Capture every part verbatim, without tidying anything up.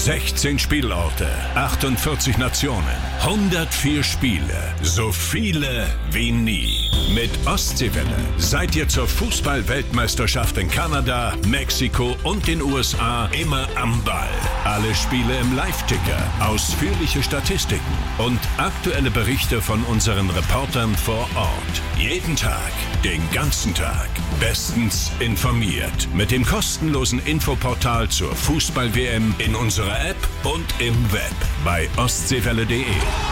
sechzehn Spielorte, achtundvierzig Nationen, hundertvier Spiele, so viele wie nie. Mit Ostseewelle seid ihr zur Fußball-Weltmeisterschaft in Kanada, Mexiko und den U S A immer am Ball. Alle Spiele im Live-Ticker, ausführliche Statistiken und aktuelle Berichte von unseren Reportern vor Ort. Jeden Tag, den ganzen Tag, bestens informiert. Mit dem kostenlosen Infoportal zur Fußball-W M in unserer App und im Web bei ostseewelle punkt de.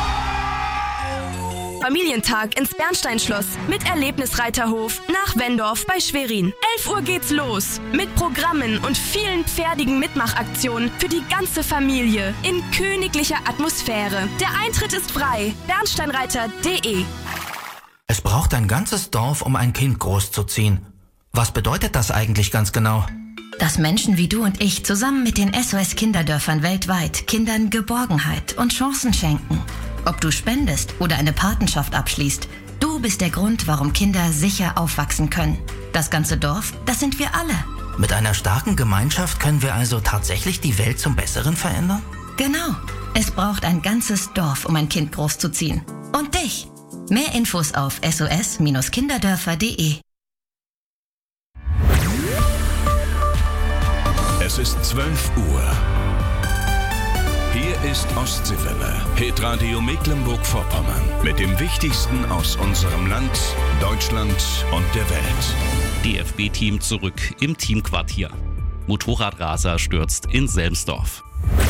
Familientag ins Bernsteinschloss mit Erlebnisreiterhof nach Wendorf bei Schwerin. elf Uhr geht's los mit Programmen und vielen pferdigen Mitmachaktionen für die ganze Familie in königlicher Atmosphäre. Der Eintritt ist frei. bernsteinreiter punkt de. Es braucht ein ganzes Dorf, um ein Kind großzuziehen. Was bedeutet das eigentlich ganz genau? Dass Menschen wie du und ich zusammen mit den S O S-Kinderdörfern weltweit Kindern Geborgenheit und Chancen schenken. Ob du spendest oder eine Patenschaft abschließt, du bist der Grund, warum Kinder sicher aufwachsen können. Das ganze Dorf, das sind wir alle. Mit einer starken Gemeinschaft können wir also tatsächlich die Welt zum Besseren verändern? Genau. Es braucht ein ganzes Dorf, um ein Kind großzuziehen. Und dich. Mehr Infos auf s o s kinderdörfer punkt de. Es ist zwölf Uhr. Hier ist Ostseewelle, Hitradio Mecklenburg-Vorpommern. Mit dem Wichtigsten aus unserem Land, Deutschland und der Welt. D F B-Team zurück im Teamquartier. Motorradraser stürzt in Selmsdorf.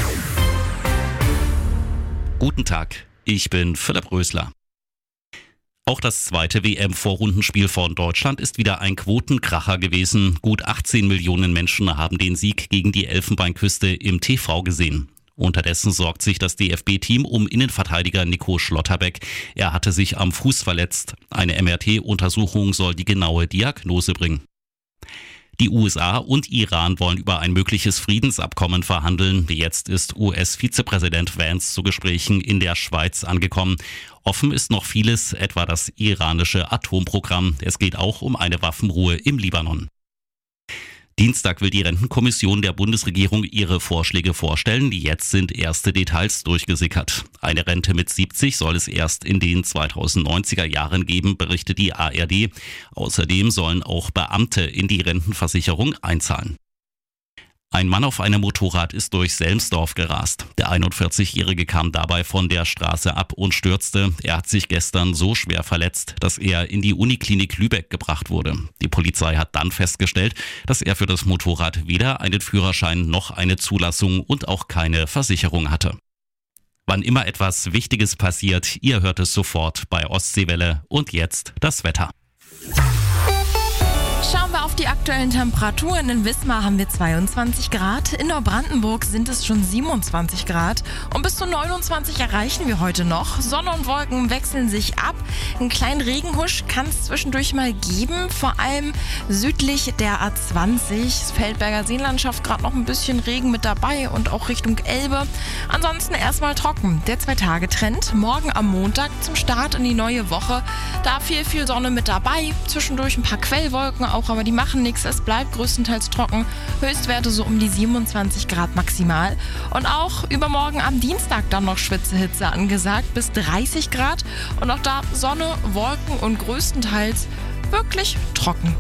Guten Tag, ich bin Philipp Rösler. Auch das zweite W M-Vorrundenspiel von Deutschland ist wieder ein Quotenkracher gewesen. Gut achtzehn Millionen Menschen haben den Sieg gegen die Elfenbeinküste im T V gesehen. Unterdessen sorgt sich das D F B-Team um Innenverteidiger Nico Schlotterbeck. Er hatte sich am Fuß verletzt. Eine M R T-Untersuchung soll die genaue Diagnose bringen. Die U S A und Iran wollen über ein mögliches Friedensabkommen verhandeln. Jetzt ist U S-Vizepräsident Vance zu Gesprächen in der Schweiz angekommen. Offen ist noch vieles, etwa das iranische Atomprogramm. Es geht auch um eine Waffenruhe im Libanon. Dienstag will die Rentenkommission der Bundesregierung ihre Vorschläge vorstellen. Jetzt sind erste Details durchgesickert. Eine Rente mit siebzig soll es erst in den zweitausendneunziger Jahren geben, berichtet die A R D. Außerdem sollen auch Beamte in die Rentenversicherung einzahlen. Ein Mann auf einem Motorrad ist durch Selmsdorf gerast. Der einundvierzigjährige kam dabei von der Straße ab und stürzte. Er hat sich gestern so schwer verletzt, dass er in die Uniklinik Lübeck gebracht wurde. Die Polizei hat dann festgestellt, dass er für das Motorrad weder einen Führerschein noch eine Zulassung und auch keine Versicherung hatte. Wann immer etwas Wichtiges passiert, ihr hört es sofort bei Ostseewelle. Und jetzt das Wetter. Schauen wir auf die aktuellen Temperaturen. In Wismar haben wir zweiundzwanzig Grad, in Neubrandenburg sind es schon siebenundzwanzig Grad und bis zu neunundzwanzig erreichen wir heute noch. Sonne und Wolken wechseln sich ab. Einen kleinen Regenhusch kann es zwischendurch mal geben, vor allem südlich der A zwanzig. Das Feldberger Seenlandschaft gerade noch ein bisschen Regen mit dabei und auch Richtung Elbe. Ansonsten erstmal trocken. Der Zwei-Tage-Trend. Morgen am Montag zum Start in die neue Woche. Da viel, viel Sonne mit dabei. Zwischendurch ein paar Quellwolken auch, aber die machen nichts. Es bleibt größtenteils trocken. Höchstwerte so um die siebenundzwanzig Grad maximal. Und auch übermorgen am Dienstag dann noch Schwitzehitze angesagt bis dreißig Grad. Und auch da Sonne, Wolken und größtenteils wirklich trocken.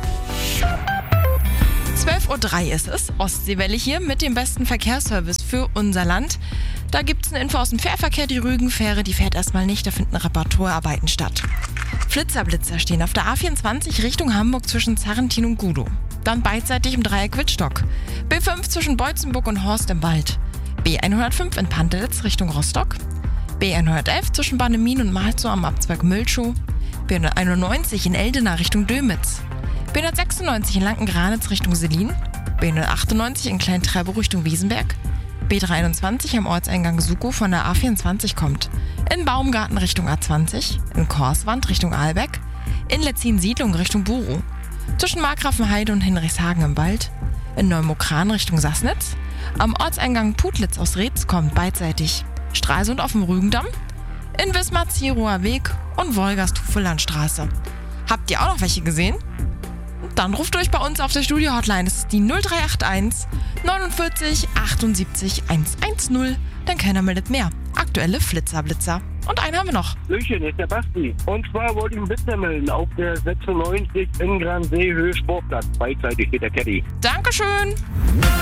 zwölf Uhr drei ist es. Ostseewelle hier mit dem besten Verkehrsservice für unser Land. Da gibt es eine Info aus dem Fährverkehr. Die Rügenfähre, die fährt erstmal nicht. Da finden Reparaturarbeiten statt. Flitzer-Blitzer stehen auf der A vierundzwanzig Richtung Hamburg zwischen Zarrentin und Gudow. Dann beidseitig im Dreieck Wittstock. B fünf zwischen Beutzenburg und Horst im Wald. B hundertfünf in Pantelitz Richtung Rostock. B hundertelf zwischen Bannemin und Malzow am Abzweig Mülchow. B hunderteinundneunzig in Eldena Richtung Dömitz. B hundertsechsundneunzig in Lanken-Granitz Richtung Selin. B hundertachtundneunzig in Klein-Trebow Richtung Wiesenberg. B dreiundzwanzig am Ortseingang Sukow von der A vierundzwanzig kommt. In Baumgarten Richtung A zwanzig, in Korswand Richtung Ahlbeck, in Letzin-Siedlung Richtung Burow, zwischen Markgrafenheide und Hinrichshagen im Wald, in Neumokran Richtung Sassnitz, am Ortseingang Putlitz aus Reetz kommt beidseitig Stralsund auf dem Rügendamm, in Wismar Zierower Weg und Wolgast-Hufelandstraße. Habt ihr auch noch welche gesehen? Dann ruft durch bei uns auf der Studio-Hotline. Das ist die null drei acht eins neunundvierzig achtundsiebzig hundertzehn. Dann keiner meldet mehr. Aktuelle Flitzerblitzer. Und einen haben wir noch. Hallöchen, hier ist der Basti. Und zwar wollte ich einen Blitzer melden auf der sechsundneunzig in Gransee Höhe Sportplatz. Beidseitig steht der Caddy. Dankeschön.